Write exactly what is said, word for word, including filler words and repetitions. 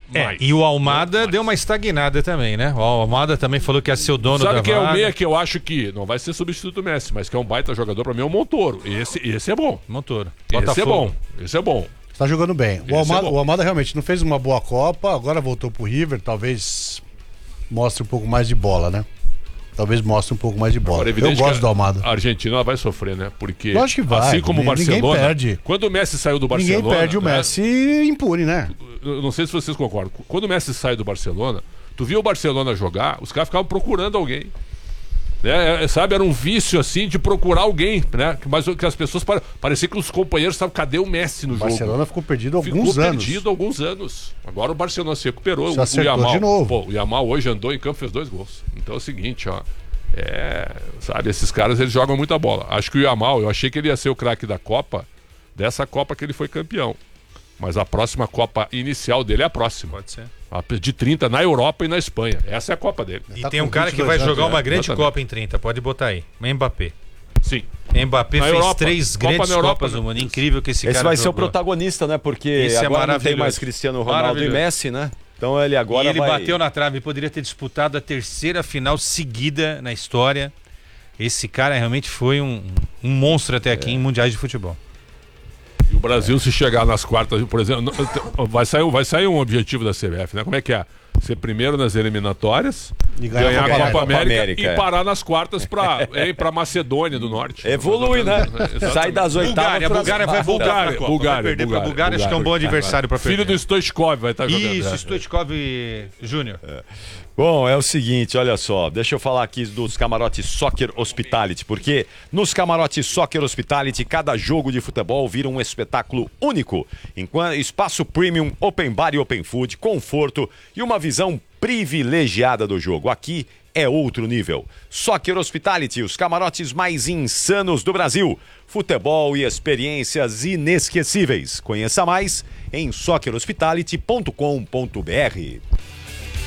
É, mais. e o Almada Mais. deu uma estagnada também, né? O Almada também falou que ia ser o dono Sabe da quem é o vaga. meia que eu acho que não vai ser substituto do Messi, mas que é um baita jogador pra mim é o Montoro. Esse, esse é bom. Montoro. Esse é bom. Esse é bom. Tá jogando bem. O Esse é Almada, bom. o Almada realmente não fez uma boa Copa, agora voltou pro River, talvez mostre um pouco mais de bola, né? Talvez mostre um pouco mais de bola. Agora, é Eu evidente gosto que do Almada. A Argentina ela vai sofrer, né? Porque Lógico que vai. assim como o Ninguém Barcelona, perde. quando o Messi saiu do Barcelona, Ninguém perde o né? Messi impune, né? Eu não sei se vocês concordam. Quando o Messi sai do Barcelona, tu viu o Barcelona jogar, os caras ficavam procurando alguém. Né? É, sabe, era um vício assim de procurar alguém, né? Mas que as pessoas pare... parecia que os companheiros estavam, cadê o Messi no O jogo? Barcelona ficou perdido há Ficou alguns anos. perdido há alguns anos. Agora o Barcelona se recuperou. Se o, acertou o Yamal, de novo. Pô, o Yamal hoje andou em campo e fez dois gols. Então é o seguinte, ó. É, sabe, esses caras eles jogam muita bola. Acho que o Yamal, eu achei que ele ia ser o craque da Copa, dessa Copa que ele foi campeão. Mas a próxima Copa inicial dele é a próxima. Pode ser. A de trinta na Europa e na Espanha. Essa é a Copa dele. E Tá tem um com cara que vinte e vai dois jogar anos, uma é, grande exatamente. Copa em trinta, pode botar aí. Mbappé. Sim. Mbappé Na fez Europa, três Copa grandes na Europa, Copas né? do Mundo. Incrível que esse, Esse cara vai ser o jogou. protagonista, né? Porque Esse é agora não tem maravilhoso. mais Cristiano Ronaldo e Maravilhoso. Messi, né? Então ele agora E ele vai... bateu na trave, poderia ter disputado a terceira final seguida na história. Esse cara realmente foi um, um monstro até aqui em mundiais de futebol. E o Brasil, se chegar nas quartas, por exemplo, não- vai sair, vai sair um objetivo da C B F, né? Como é que é? Ser primeiro nas eliminatórias, E ganhar ganhar a a Copa Copa América. América, América, e é. parar nas quartas pra, hein, pra Macedônia do Norte. Evolui, né? Exatamente. Sai das oitavas. Bulgária, a pras Bulgária vai quartas. voltar Bulgária, pra Copa. Bulgária, vai perder pra Bulgária, Bulgária, acho que é um bom Bulgária. adversário pra perder. Filho do Stoichkov vai estar jogando. Isso, né? Stoichkov Júnior. Bom, é o seguinte, olha só, deixa eu falar aqui dos Camarote Soccer Hospitality, porque nos Camarote Soccer Hospitality, cada jogo de futebol vira um espetáculo único. Enquanto espaço premium, open bar e open food, conforto e uma visão privilegiada do jogo. Aqui é outro nível. Soccer Hospitality, os camarotes mais insanos do Brasil. Futebol e experiências inesquecíveis. Conheça mais em soccer hospitality ponto com ponto br.